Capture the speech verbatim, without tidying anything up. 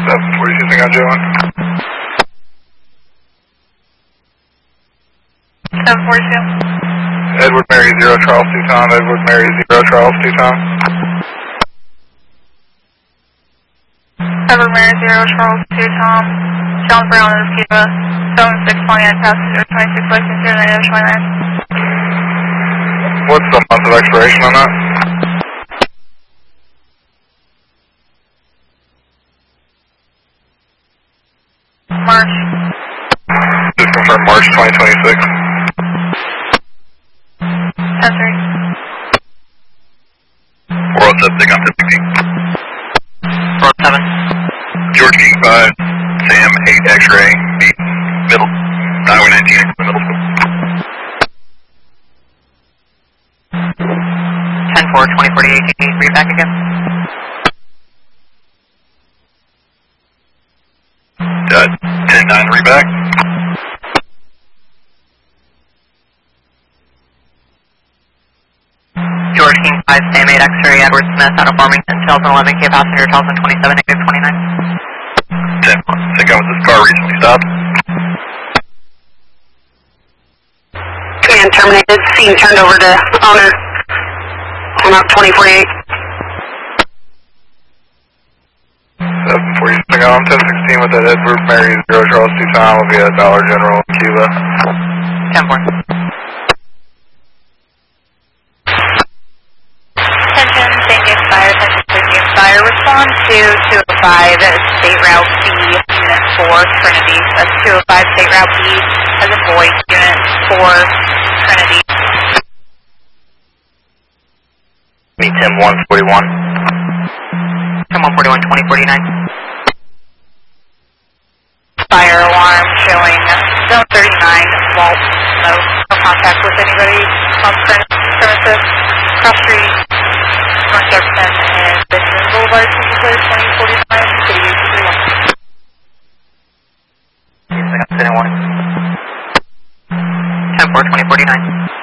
seven forty-two, thing on J one. seven forty-two. Edward Mary zero Charles two Tom, Edward Mary zero Charles two Tom. Edward Mary zero Charles two Tom, John Brown is Cuba, seven six twenty-nine passenger, twenty-six license zero nine twenty-nine. What's the month of expiration on that? March. Just confirm March twenty twenty-six. ten three. four oh seven, take on ten sixteen. four oh seven. George King five, Sam eight X-ray, meet middle, Highway nineteen, middle school. ten four, twenty forty-eight, read back again. Uh, ten nine, read back. George King five, Sam eight X-ray, Edward Smith, out of Farmington, Charleston eleven K passenger, Charleston twenty-seven, negative twenty-nine. ten one, take on with this car recently stopped. Command terminated, scene turned over to owner on Route twenty forty-eight. seven forty, take on ten sixteen with that Edward Mary zero Charles two Tom, will be at Dollar General in Cuba. ten four. Attention, Saint James Fire, attention, Saint James Fire. Respond to two oh five, State Route B, Unit four, Trinity. That's two oh five, State Route B, as in boy, Unit four, Trinity. Meet Tim one forty-one. Tim one forty-one, twenty forty-nine. Fire alarm showing zone thirty-nine, Walt, no, no contact with anybody on premises, cross street, North Jefferson, and Benjamin Boulevard, twenty forty-nine, City eight three one. Yes, I got ten one. ten four, twenty forty-nine.